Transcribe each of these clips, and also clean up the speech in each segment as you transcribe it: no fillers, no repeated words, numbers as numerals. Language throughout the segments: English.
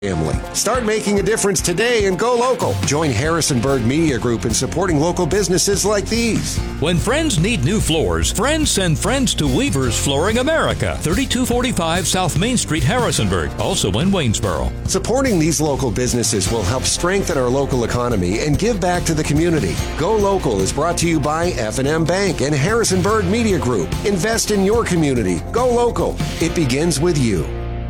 family. Start making a difference today and go local. Join Harrisonburg Media Group in supporting local businesses like these. When friends need new floors, friends send friends to Weaver's Flooring America, 3245 South Main Street, Harrisonburg, also in Waynesboro. Supporting these local businesses will help strengthen our local economy and give back to the community. Go Local is brought to you by F&M Bank and Harrisonburg Media Group. Invest in your community. Go local. It begins with you.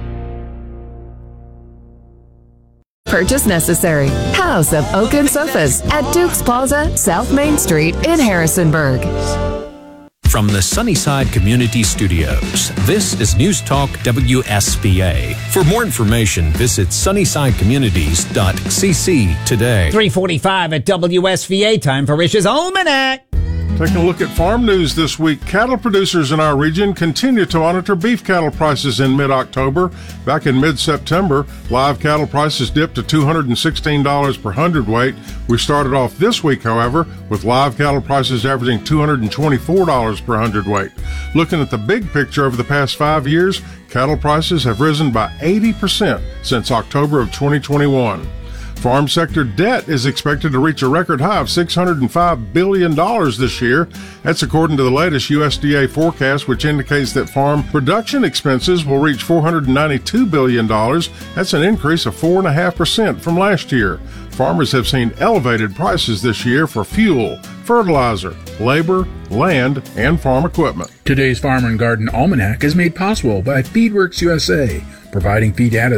Purchase necessary. House of Oaken Sofas at Duke's Plaza, South Main Street in Harrisonburg. From the Sunnyside Community Studios, this is News Talk WSVA. For more information, visit sunnysidecommunities.cc today. 3:45 at WSVA. Time for Rich's Almanac. Taking a look at farm news this week, cattle producers in our region continue to monitor beef cattle prices in mid-October. Back in mid-September, live cattle prices dipped to $216 per hundredweight. We started off this week, however, with live cattle prices averaging $224 per hundredweight. Looking at the big picture over the past 5 years, cattle prices have risen by 80% since October of 2021. Farm sector debt is expected to reach a record high of $605 billion this year. That's according to the latest USDA forecast, which indicates that farm production expenses will reach $492 billion. That's an increase of 4.5% from last year. Farmers have seen elevated prices this year for fuel, fertilizer, labor, land, and farm equipment. Today's Farm and Garden Almanac is made possible by Feedworks USA, providing feed data